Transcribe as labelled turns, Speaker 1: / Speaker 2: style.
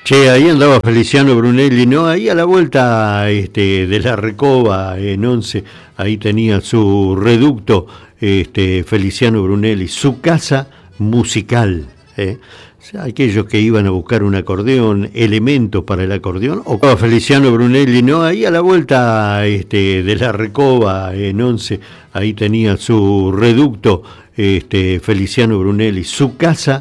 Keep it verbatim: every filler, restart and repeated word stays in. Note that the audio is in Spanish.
Speaker 1: Che, ahí andaba Feliciano Brunelli, ¿no? Ahí a la vuelta este, de la Recoba en Once, ahí tenía su reducto, este, Feliciano Brunelli, su casa musical. ¿eh? O sea, aquellos que iban a buscar un acordeón, elementos para el acordeón, o como Feliciano Brunelli, ¿no? Ahí a la vuelta este, de la Recoba en Once, ahí tenía su reducto, este, Feliciano Brunelli, su casa